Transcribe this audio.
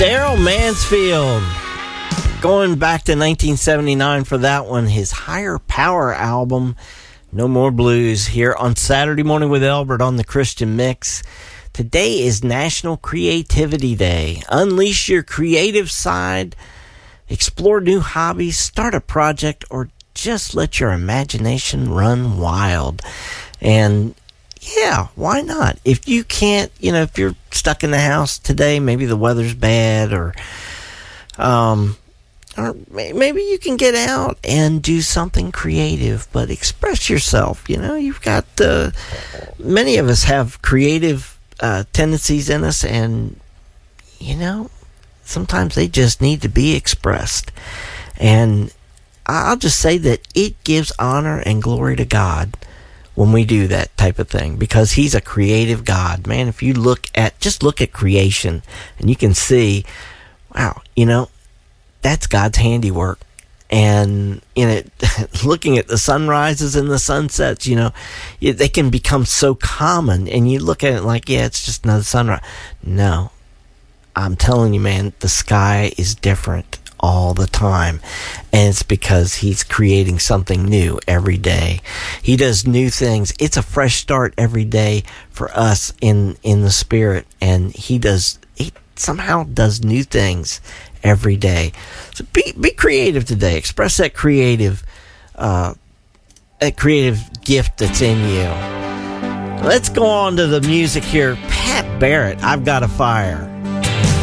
Daryl Mansfield. Going back to 1979 for that one, his Higher Power album, No More Blues, here on Saturday Morning with Albert on the Christian Mix. Today is National Creativity Day. Unleash your creative side, explore new hobbies, start a project, or just let your imagination run wild. And yeah, why not? If you can't, if you're stuck in the house today, maybe the weather's bad, or maybe you can get out and do something creative, but express yourself. You've got, many of us have creative tendencies in us, and, sometimes they just need to be expressed. And I'll just say that it gives honor and glory to God when we do that type of thing, because he's a creative God. Man, if you look at creation, and you can see, wow, that's God's handiwork. And in it, looking at the sunrises and the sunsets, they can become so common, and you look at it like, yeah, it's just another sunrise. No, I'm telling you, man, the sky is different all the time, and it's because he's creating something new every day. He does new things. It's a fresh start every day for us in the spirit, and he somehow does new things every day. So be creative today. Express that creative gift that's in you. Let's go on to the music here. Pat Barrett, I've Got a Fire.